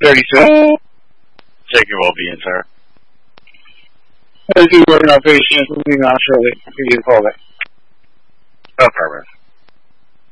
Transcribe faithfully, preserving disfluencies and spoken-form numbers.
thirty-six. Check your well-being, sir. As you working on patients, moving on shortly. I'll give you a call back. Affirmative.